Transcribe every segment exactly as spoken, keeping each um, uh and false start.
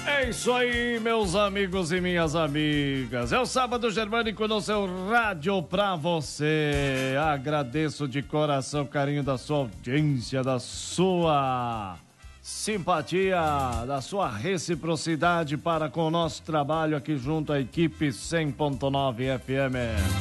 É isso aí, meus amigos e minhas amigas. É o Sábado Germânico no seu rádio pra você. Agradeço de coração o carinho da sua audiência, da sua simpatia, da sua reciprocidade para com o nosso trabalho aqui junto à equipe cem ponto nove F M.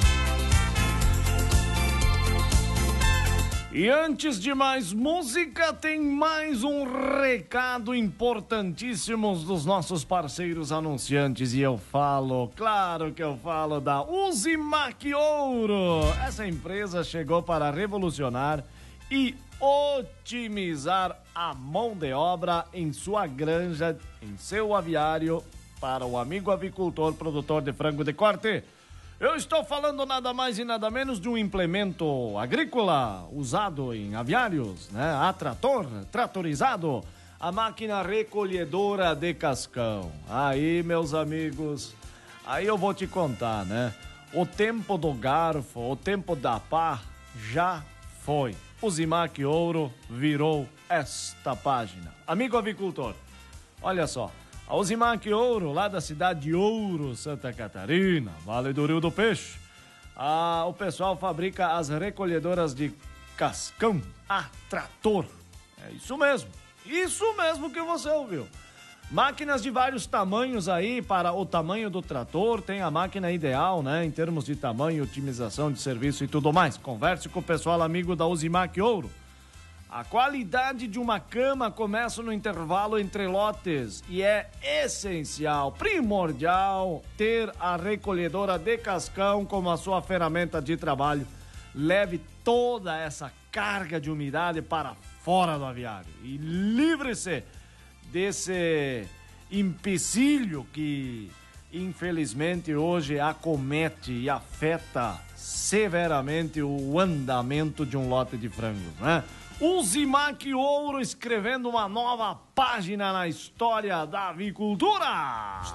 E antes de mais música, tem mais um recado importantíssimo dos nossos parceiros anunciantes. E eu falo, claro que eu falo da Uzimac Ouro. Essa empresa chegou para revolucionar e otimizar a mão de obra em sua granja, em seu aviário, para o amigo avicultor, produtor de frango de corte. Eu estou falando nada mais e nada menos de um implemento agrícola usado em aviários, né? A trator, tratorizado, a máquina recolhedora de cascão. Aí, meus amigos, aí eu vou te contar, né? O tempo do garfo, o tempo da pá já foi. O Uzimac Ouro virou esta página. Amigo avicultor, olha só. A Uzimac Ouro, lá da cidade de Ouro, Santa Catarina, Vale do Rio do Peixe. Ah, o pessoal fabrica as recolhedoras de cascão a trator. É isso mesmo, isso mesmo que você ouviu. Máquinas de vários tamanhos aí para o tamanho do trator. Tem a máquina ideal, né, em termos de tamanho, otimização de serviço e tudo mais. Converse com o pessoal amigo da Uzimac Ouro. A qualidade de uma cama começa no intervalo entre lotes e é essencial, primordial, ter a recolhedora de cascão como a sua ferramenta de trabalho. Leve toda essa carga de umidade para fora do aviário e livre-se desse empecilho que, infelizmente, hoje acomete e afeta severamente o andamento de um lote de frangos, né? Uzimac Ouro escrevendo uma nova página na história da avicultura.